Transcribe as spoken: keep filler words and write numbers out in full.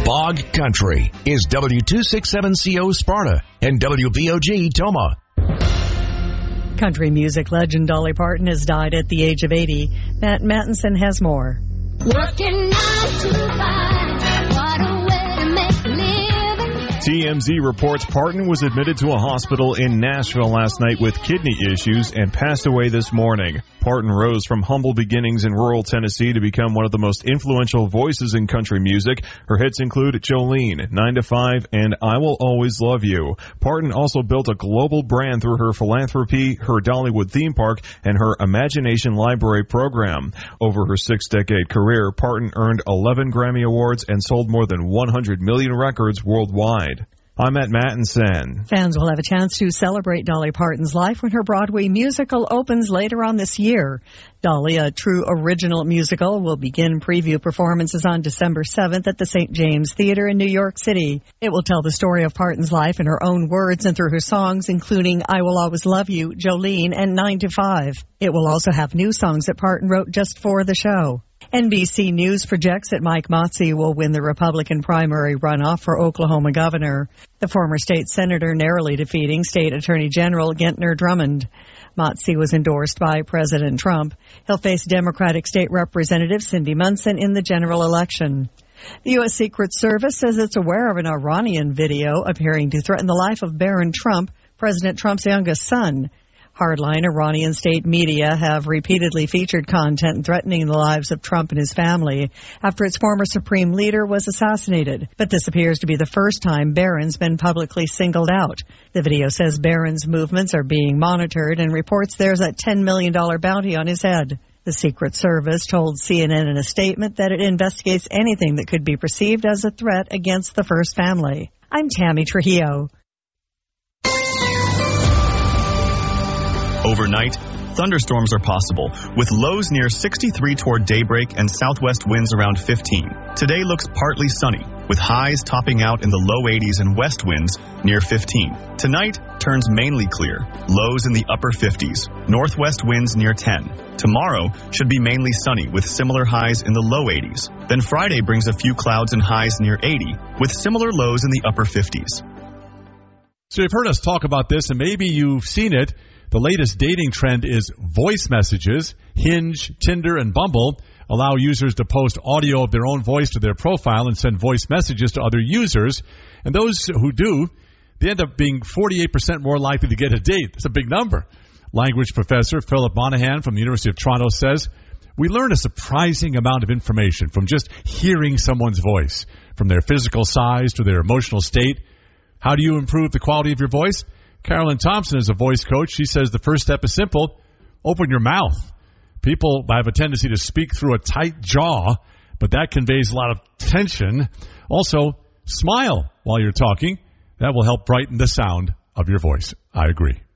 Bog Country is W two sixty-seven C O Sparta and W B O G Toma. Country music legend Dolly Parton has died at the age of eighty. Matt Mattinson has more. Working nine to five, what a way to make a living. T M Z reports Parton was admitted to a hospital in Nashville last night with kidney issues and passed away this morning. Parton rose from humble beginnings in rural Tennessee to become one of the most influential voices in country music. Her hits include Jolene, nine to five, and I Will Always Love You. Parton also built a global brand through her philanthropy, her Dollywood theme park, and her Imagination Library program. Over her six-decade career, Parton earned eleven Grammy Awards and sold more than one hundred million records worldwide. I'm Matt Mattinson. Fans will have a chance to celebrate Dolly Parton's life when her Broadway musical opens later on this year. Dolly, a true original musical, will begin preview performances on December seventh at the Saint James Theater in New York City. It will tell the story of Parton's life in her own words and through her songs, including I Will Always Love You, Jolene, and nine to five. It will also have new songs that Parton wrote just for the show. N B C News projects that Mike Motze will win the Republican primary runoff for Oklahoma governor, the former state senator narrowly defeating State Attorney General Gentner Drummond. Motze was endorsed by President Trump. He'll face Democratic State Representative Cindy Munson in the general election. The U S. Secret Service says it's aware of an Iranian video appearing to threaten the life of Barron Trump, President Trump's youngest son. Hardline Iranian state media have repeatedly featured content threatening the lives of Trump and his family after its former supreme leader was assassinated. But this appears to be the first time Barron's been publicly singled out. The video says Barron's movements are being monitored and reports there's a ten million dollars bounty on his head. The Secret Service told C N N in a statement that it investigates anything that could be perceived as a threat against the First family. I'm Tammy Trujillo. Overnight, thunderstorms are possible, with lows near sixty-three toward daybreak and southwest winds around fifteen. Today looks partly sunny, with highs topping out in the low eighties and west winds near fifteen. Tonight turns mainly clear, lows in the upper fifties, northwest winds near ten. Tomorrow should be mainly sunny, with similar highs in the low eighties. Then Friday brings a few clouds and highs near eighty, with similar lows in the upper fifties. So you've heard us talk about this, and maybe you've seen it. The latest dating trend is voice messages. Hinge, Tinder, and Bumble allow users to post audio of their own voice to their profile and send voice messages to other users. And those who do, they end up being forty-eight percent more likely to get a date. That's a big number. Language professor Philip Monahan from the University of Toronto says, we learn a surprising amount of information from just hearing someone's voice, from their physical size to their emotional state. How do you improve the quality of your voice? Carolyn Thompson is a voice coach. She says the first step is simple. Open your mouth. People have a tendency to speak through a tight jaw, but that conveys a lot of tension. Also, smile while you're talking. That will help brighten the sound of your voice. I agree.